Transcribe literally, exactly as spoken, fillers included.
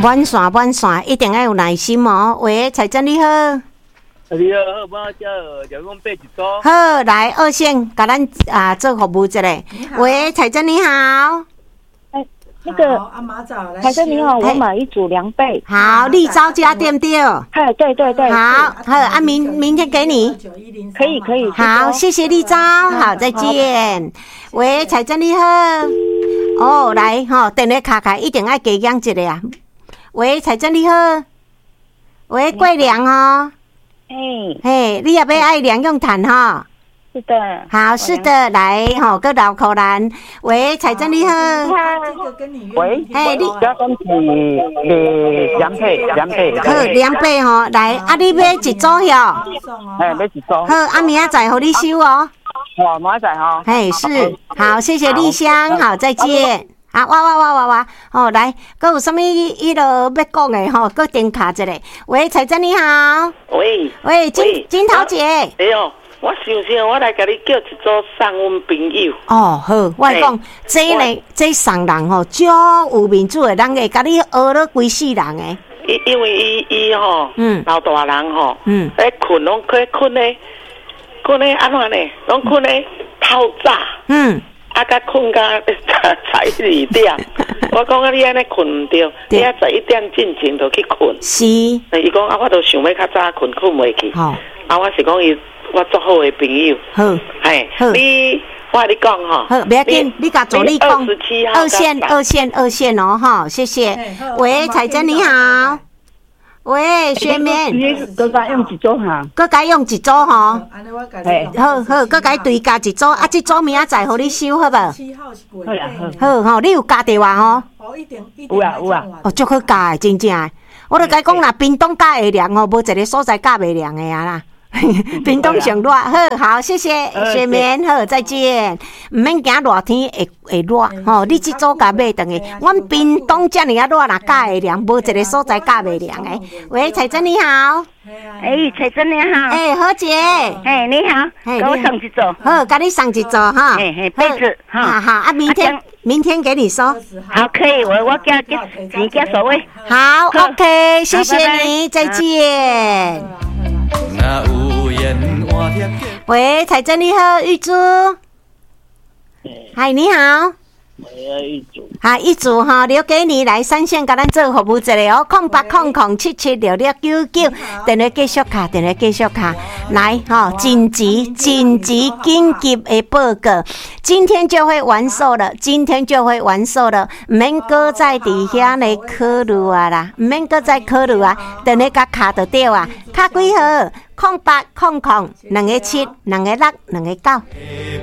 满线满线，一定要有耐心哦。喂，彩珍你好。 你好，我叫姚公贝一组。 好，来二线，给咱啊做服务一下。喂，彩珍你好。 哎，那个彩珍你好，我买一组凉被。 好，立招家对不对？ 哎，对对对。 好，好，啊明明天给你。 可以可以。 好，谢谢立招，好，再见。喂，彩珍你好。哦，来吼，电话卡卡一定要加养一个啊。喂，彩珍你好。喂，过凉哦。 嘿， 嘿，你也要爱凉用炭哈？ 是的。 好，是的，来吼，个绕口咱。喂，彩珍你好。 喂， 嘿，你家讲是呃凉被，凉被。 好，凉被吼，来，啊，你买一组哟。 哎，买一组。 好，啊，明仔载互你收哦。 好，明仔载哈。 嘿，是，好，谢谢丽香，好，再见。啊，哇哇哇哇哇！哦，来，佮有啥物迄落要讲的吼？佮电卡一个。喂，彩珍你好。 喂喂，金金桃姐。 哎呦，我想想，我来甲你叫一组送阮朋友。 哦，好，我讲这呢，这送人吼，足有面子的，人会甲你学了规世人的。 因因为伊伊吼，嗯，老大人吼，嗯，咧困拢可困咧，困咧安怎呢？拢困咧透早，嗯。啊，甲困到十一二点，我讲啊，你安尼困唔着，你啊十一点进前就去困。 是。 伊讲啊，我都想要较早困，困袂去。好。啊，我是讲伊，我做好的朋友。好。嘿。好。你，我跟你讲吼。好，不要紧，你甲助理讲。二十七号。二线，二线，二线哦，哈，谢谢。喂，彩珍你好。喂，雪棉， 搁该用一组哈， 搁该用一组吼，嘿，好好，搁该对加一组，啊，这组明仔载互你收好无？ 七号是贵的， 好吼，你有加电话吼？ 哦，一定，有啊有啊， 哦，足好加的，真正的，我著甲讲啦，冰冻加会凉吼，无一个所在加袂凉的啊啦。冰冻上热，好好，谢谢雪棉，好，再见。唔免惊热天会会热，吼，你这组甲买等于，阮冰冻遮尔啊热，若加会凉，无一个所在加袂凉诶。喂，彩珍你好。 哎，彩珍你好。 哎，何姐。 哎，你好。哎，给我送一组。 好，给你送一组哈。 哎哎，被子哈。 好好啊，明天明天给你收。 好，可以，我我加加你加所谓。 好 ，OK， 谢谢你，再见。喂，彩珍你好，玉珠。嗨，你好。好，一组哈，留给你来三线，甲咱做服务一下哦，空八空空七七六六九九，电话继续卡，电话继续卡，来哈，紧急紧急紧急的报告，今天就会完售了，今天就会完售了，唔免搁再伫遐呢考虑啊啦，唔免搁再考虑啊，电话甲卡就对啊，卡几号？空八空空，两个七，两个六，两个九。